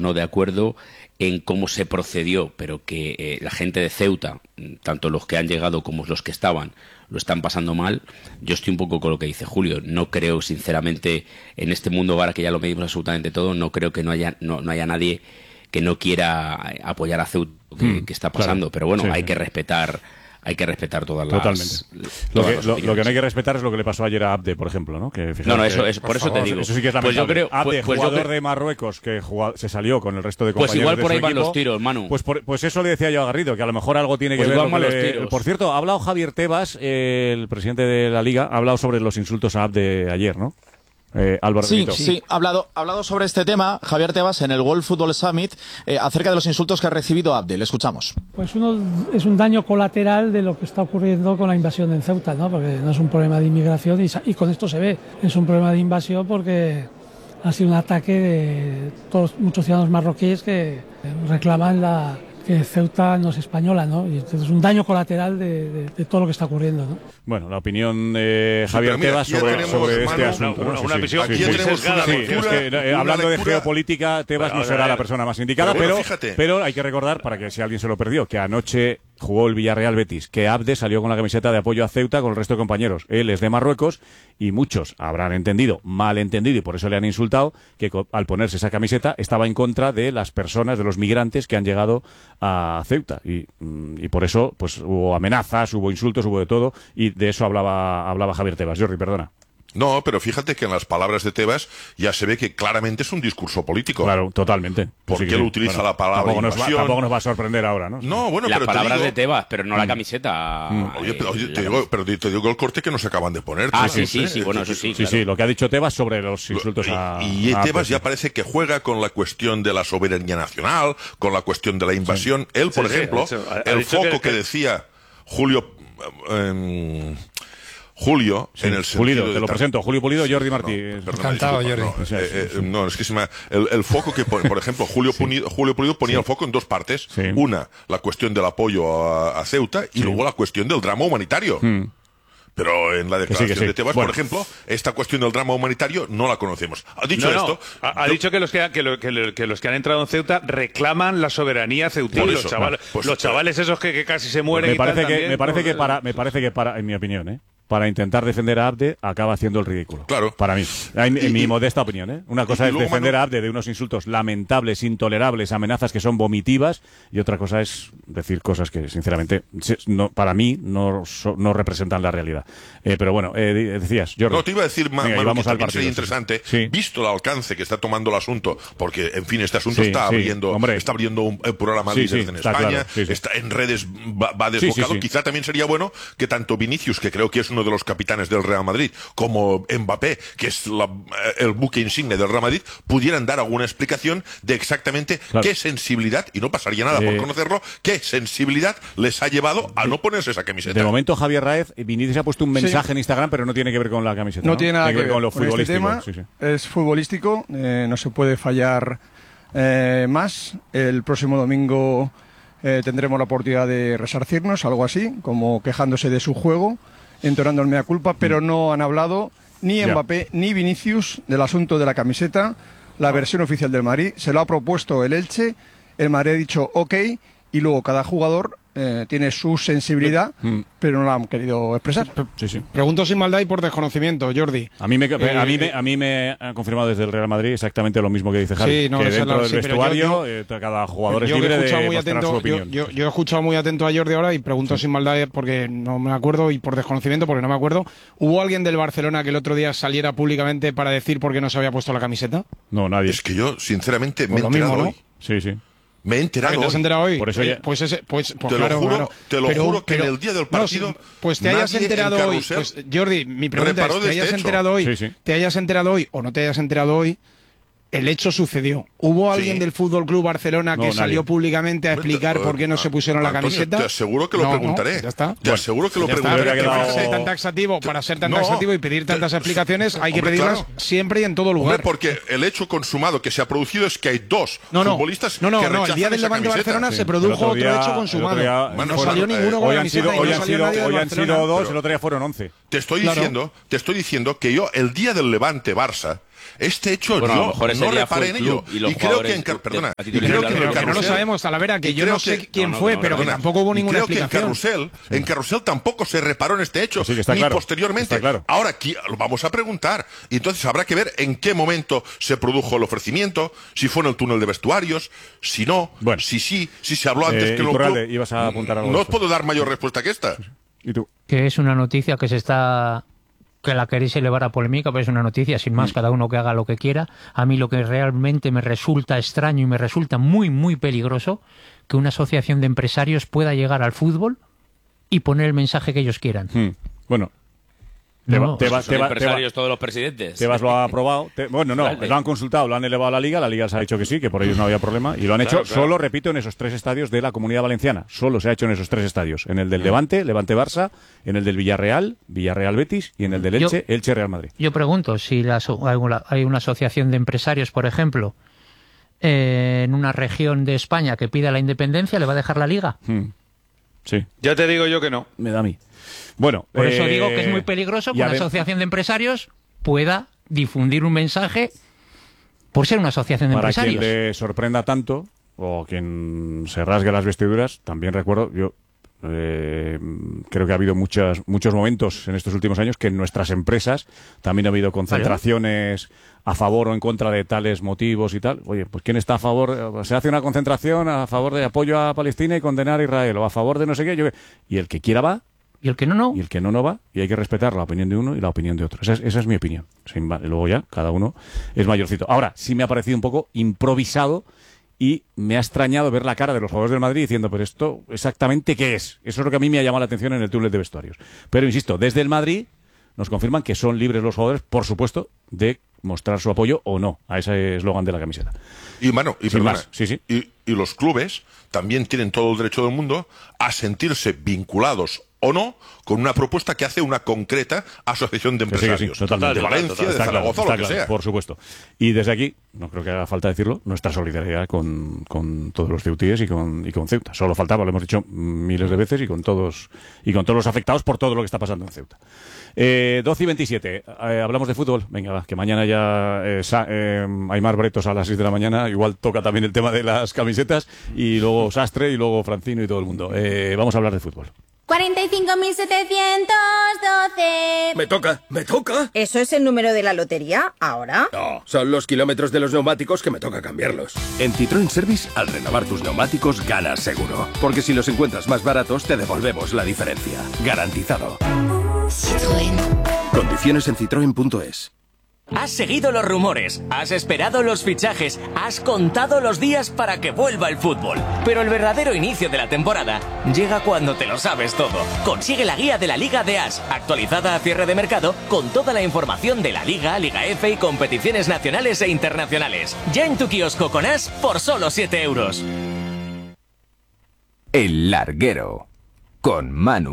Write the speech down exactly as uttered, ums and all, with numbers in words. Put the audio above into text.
no de acuerdo en cómo se procedió, pero que eh, la gente de Ceuta, tanto los que han llegado como los que estaban, lo están pasando mal. Yo estoy un poco con lo que dice Julio. No creo, sinceramente, en este mundo ahora que ya lo medimos absolutamente todo, no creo que no haya no, no haya nadie que no quiera apoyar a Ceuta, que, mm, que está pasando. Claro. Pero bueno, sí, hay sí. que respetar... Hay que respetar todas las... Totalmente. Lo que, lo, lo que no hay que respetar es lo que le pasó ayer a Abde, por ejemplo, ¿no? Que no, no, eso es, por, por eso favor, te digo. Eso sí que es lamentable. Pues yo creo, Abde, pues, pues jugador yo creo, de Marruecos, que jugado, se salió con el resto de compañeros Pues igual por ahí de van equipo, los tiros, Manu. Pues, por, pues eso le decía yo a Garrido, que a lo mejor algo tiene pues que ver con los le, tiros. Por cierto, ha hablado Javier Tebas, eh, el presidente de la Liga, ha hablado sobre los insultos a Abde ayer, ¿no? Eh, Álvaro sí, Benito. sí, ha hablado, ha hablado sobre este tema Javier Tebas en el World Football Summit eh, acerca de los insultos que ha recibido Abde. Le escuchamos. Pues uno es un daño colateral de lo que está ocurriendo con la invasión en Ceuta, ¿no? Porque no es un problema de inmigración y, y con esto se ve. Es un problema de invasión porque ha sido un ataque de todos muchos ciudadanos marroquíes que reclaman la que Ceuta no es española, ¿no? Y entonces es un daño colateral de, de, de todo lo que está ocurriendo, ¿no? Bueno, la opinión de Javier sí, Tebas sobre, sobre este asunto. Una, ¿no? una sí, visión sí, muy sí, sesgada. Sí, sí, es que, eh, hablando de geopolítica, Tebas no será la persona más indicada, pero, pero, pero hay que recordar, para que si alguien se lo perdió, que anoche jugó el Villarreal Betis, que Abde salió con la camiseta de apoyo a Ceuta con el resto de compañeros. Él es de Marruecos y muchos habrán entendido, mal entendido, y por eso le han insultado, que al ponerse esa camiseta estaba en contra de las personas, de los migrantes que han llegado a Ceuta. Y, y por eso pues hubo amenazas, hubo insultos, hubo de todo, y de eso hablaba, hablaba Javier Tebas. Jordi, perdona. No, pero fíjate que en las palabras de Tebas ya se ve que claramente es un discurso político. Claro, totalmente. Porque sí, él sí. utiliza bueno, la palabra tampoco nos, invasión. va, tampoco nos va a sorprender ahora, ¿no? No, bueno, las pero palabras te digo... de Tebas, pero no la camiseta. Mm. Oye, pero, oye, te digo, pero te digo el corte que nos acaban de poner. Ah, sí, sí, sí, bueno, eso sí. Sí, claro. sí, lo que ha dicho Tebas sobre los insultos a... Y, y a Tebas pues, ya parece que juega con la cuestión de la soberanía nacional, con la cuestión de la invasión. Sí. Él, por sí, ejemplo, sí, ha dicho, ha el dicho foco que, que decía Julio... Eh, Julio, sí, en el sentido Pulido, de te lo presento, Julio Pulido, Jordi Martí. No, Encantado, Jordi. No, eh, eh, no, es que se me, el, el foco que, por, por ejemplo, Julio, sí. Pulido, Julio Pulido ponía sí. el foco en dos partes. Sí. Una, la cuestión del apoyo a, a Ceuta, y sí. luego la cuestión del drama humanitario. Hmm. Pero en la declaración que sí, que sí. de Tebas, bueno. por ejemplo, esta cuestión del drama humanitario no la conocemos. Ha dicho no, no. esto... Ha, ha yo... dicho que los que, que, lo, que, lo, que los que han entrado en Ceuta reclaman la soberanía ceutina. Los, chaval, pues, los chavales esos que, que casi se mueren me y parece tal que también, Me parece por... que para, me parece que para, en mi opinión, ¿eh? para intentar defender a Abde, acaba haciendo el ridículo. Claro. Para mí. En, en y, mi y, modesta opinión, ¿eh? Una cosa y, es y defender Manu... a Abde de unos insultos lamentables, intolerables, amenazas que son vomitivas, y otra cosa es decir cosas que, sinceramente, no, para mí no, so, no representan la realidad. Eh, pero bueno, eh, decías, Jordi. No, te iba a decir, Venga, Manu, vamos que al también partido, sería interesante, sí. visto el alcance que está tomando el asunto, porque, en fin, este asunto sí, está sí, abriendo hombre. está abriendo un, un programa sí, líderes sí, en está España, claro, sí, sí. está en redes, va, va desbocado. Sí, sí, sí. Quizá también sería bueno que tanto Vinicius, que creo que es uno de los capitanes del Real Madrid, como Mbappé, que es la, el buque insigne del Real Madrid, pudieran dar alguna explicación de exactamente claro. qué sensibilidad, y no pasaría nada eh, por conocerlo, qué sensibilidad les ha llevado a no ponerse esa camiseta. De momento, Javier Raez, Vinicius ha puesto un mensaje sí. en Instagram, pero no tiene que ver con la camiseta. No, ¿no? tiene nada tiene que ver con lo con futbolístico. Este tema sí, sí. Es futbolístico, eh, no se puede fallar eh, más. El próximo domingo eh, tendremos la oportunidad de resarcirnos, algo así, como quejándose de su juego, entonando el mea culpa, pero no han hablado ni Mbappé ni Vinicius del asunto de la camiseta, la versión oficial del Madrid. Se lo ha propuesto el Elche, el Madrid ha dicho ok, y luego cada jugador eh, tiene su sensibilidad, mm. pero no la han querido expresar. Sí, sí. Pregunto sin maldad y por desconocimiento, Jordi. A mí me, eh, a mí me, a mí me ha confirmado desde el Real Madrid exactamente lo mismo que dice Javi, sí, no, que dentro la, del sí, vestuario yo, yo, eh, cada jugador es yo libre he escuchado de muy mostrar atento, su opinión. Yo, yo, yo he escuchado muy atento a Jordi ahora y pregunto sí. sin maldad porque no me acuerdo y por desconocimiento porque no me acuerdo. ¿Hubo alguien del Barcelona que el otro día saliera públicamente para decir por qué no se había puesto la camiseta? No, nadie. Es que yo, sinceramente, me pues he enterado mismo, ¿no? hoy. Sí, sí. Me he enterado. ¿Te has enterado hoy? Por eso ya... Pues ese, pues, pues te claro, lo juro, claro. te lo pero, juro que pero, en el día del partido. No, pues te hayas enterado hoy. Pues, Jordi, mi pregunta es: ¿te hayas este enterado hoy? Sí, sí. ¿Te hayas enterado hoy o no te hayas enterado hoy? El hecho sucedió. ¿Hubo alguien sí. del Fútbol Club Barcelona que no, salió nadie. públicamente a explicar por qué no se pusieron la Antonio, camiseta? Te aseguro que lo no, preguntaré. No, ya está. Te bueno, aseguro que lo ya preguntaré. Está, para ser tan taxativo, para ser tan no, taxativo y pedir tantas te, explicaciones, hay hombre, que pedirlas claro. siempre y en todo lugar. Hombre, porque el hecho consumado que se ha producido es que hay dos no, no, futbolistas no, no, que no, el día del Levante Barcelona sí. se produjo otro día, hecho consumado. Día, no bueno, salió bueno, ninguno eh, con la camiseta y no salió nadie del Hoy han sido dos, pero, el otro día fueron once. Te estoy diciendo, te estoy diciendo que yo el día del Levante Barça Este hecho bueno, yo mejor no reparé en ello. Y, y creo que en, perdona, y creo que, en pero el que no lo sabemos, Talavera, que yo no sé que, quién no, no, fue, no, pero perdona, que tampoco hubo ninguna creo explicación. Que en Carrusel, sí. en Carrusel tampoco se reparó en este hecho, sí, ni claro, posteriormente. Claro. Ahora aquí lo vamos a preguntar. Y entonces habrá que ver en qué momento se produjo el ofrecimiento, si fue en el túnel de vestuarios, si no, bueno. si sí, si se habló antes eh, que no. Iturralde, ibas a apuntar algo. No os puedo dar mayor respuesta que esta. ¿Y tú? Que es una noticia que se está... que la queréis elevar a polémica, pero es una noticia, sin más, cada uno que haga lo que quiera. A mí lo que realmente me resulta extraño y me resulta muy, muy peligroso, que una asociación de empresarios pueda llegar al fútbol y poner el mensaje que ellos quieran. Hmm. Bueno, te no, va, te va, son te va, empresarios te va, todos los presidentes. Tebas lo ha aprobado. Te, bueno, no, vale. Lo han consultado, lo han elevado a la Liga, la Liga se ha dicho que sí, que por ellos no había problema, y lo han hecho claro, claro. solo, repito, en esos tres estadios de la Comunidad Valenciana. Solo se ha hecho en esos tres estadios. En el del Levante, Levante-Barça, en el del Villarreal, Villarreal-Betis, y en el del Elche, Elche-Real Madrid. Yo pregunto, si la, hay una asociación de empresarios, por ejemplo, eh, en una región de España que pida la independencia, ¿le va a dejar la Liga? Hmm. Sí. Ya te digo yo que no. Me da a mí. Bueno, por eso eh, digo que es muy peligroso que una ver... asociación de empresarios pueda difundir un mensaje por ser una asociación de Para empresarios. Para quien le sorprenda tanto o quien se rasgue las vestiduras, también recuerdo, yo eh, creo que ha habido muchas, muchos momentos en estos últimos años que en nuestras empresas también ha habido concentraciones a favor o en contra de tales motivos y tal. Oye, pues ¿quién está a favor? Se hace una concentración a favor de apoyo a Palestina y condenar a Israel, o a favor de no sé qué. Yo... Y el que quiera va. Y el que no, no. Y el que no, no va. Y hay que respetar la opinión de uno y la opinión de otro. Esa es, esa es mi opinión. Sin, luego ya, cada uno es mayorcito. Ahora, sí me ha parecido un poco improvisado y me ha extrañado ver la cara de los jugadores del Madrid diciendo, pero esto exactamente qué es. Eso es lo que a mí me ha llamado la atención en el túnel de vestuarios. Pero, insisto, desde el Madrid nos confirman que son libres los jugadores, por supuesto, de mostrar su apoyo o no a ese eslogan de la camiseta. Y, mano, y, perdona, más. Sí, sí. Y, y los clubes también tienen todo el derecho del mundo a sentirse vinculados o no con una propuesta que hace una concreta asociación de empresarios. Sí, sí, sí, totalmente. De Valencia, total, total, de Zaragoza, claro, lo que claro, sea. Por supuesto. Y desde aquí, no creo que haga falta decirlo, nuestra solidaridad con, con todos los ceutíes y con, y con Ceuta. Solo faltaba, lo hemos dicho miles de veces, y con todos y con todos los afectados por todo lo que está pasando en Ceuta. Eh, doce y veintisiete, eh, hablamos de fútbol. Venga, va, que mañana ya eh, Sa eh, Aimar Bretos a las seis de la mañana. Igual toca también el tema de las camisetas. Y luego Sastre y luego Francino y todo el mundo. Eh, vamos a hablar de fútbol. cuarenta y cinco mil setecientos doce. Me toca, me toca. ¿Eso es el número de la lotería ahora? No, son los kilómetros de los neumáticos que me toca cambiarlos. En Citroën Service, al renovar tus neumáticos, ganas seguro. Porque si los encuentras más baratos, te devolvemos la diferencia. Garantizado. Citroën. Condiciones en citroen punto es. Has seguido los rumores, has esperado los fichajes, has contado los días para que vuelva el fútbol. Pero el verdadero inicio de la temporada llega cuando te lo sabes todo. Consigue la guía de la Liga de As, actualizada a cierre de mercado, con toda la información de la Liga, Liga F y competiciones nacionales e internacionales. Ya en tu kiosco con As por solo siete euros. El Larguero, con Manu.